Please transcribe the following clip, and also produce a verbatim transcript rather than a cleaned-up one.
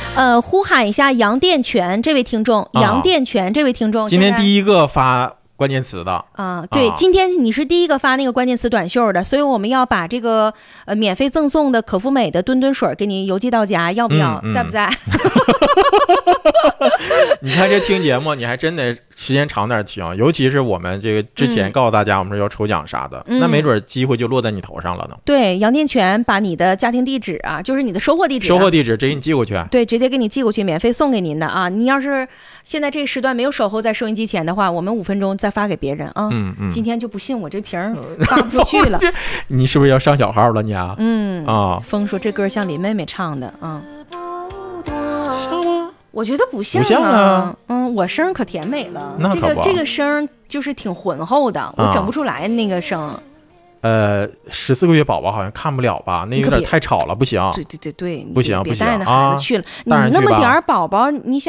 呃，呼喊一下杨殿全这位听众， 啊、 杨殿全这位听众， 今天第一个发关键词的啊，对、啊，今天你是第一个发那个关键词短袖的，所以我们要把这个呃免费赠送的可复美的墩墩水给你邮寄到家，要不要？ 嗯嗯、 在不在？ 你看这听节目，你还真得时间长点听，尤其是我们这个之前告诉大家我们是要抽奖啥的，嗯、那没准机会就落在你头上了呢。 对，杨殿全把你的家庭地址啊，就是你的收货地址、啊， 收货地址直接给你寄过去， 对，直接给你寄过去，免费送给您的啊。你要是现在这个时段没有守候在收音机前的话，我们五分钟再发给别人啊。嗯嗯，今天就不信我这瓶发不出去了。 你是不是要上小号了你啊？ 嗯啊， 风说这歌像林妹妹唱的，嗯。 像吗？ 我觉得不像啊， 不像啊嗯，我声可甜美了， 那这个这个声就是挺浑厚的，我整不出来那个声。啊、 呃，十四个月宝宝好像看不了吧？那有点太吵了，不行。 对对对对， 不行不行别带那孩子去了， 啊、 你那么点儿宝宝，你想。